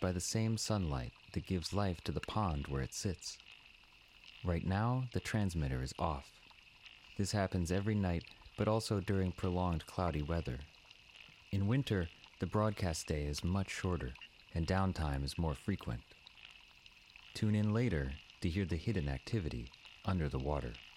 by the same sunlight that gives life to the pond where it sits. Right now, the transmitter is off. This happens every night, but also during prolonged cloudy weather. In winter, the broadcast day is much shorter, and downtime is more frequent. Tune in later to hear the hidden activity under the water.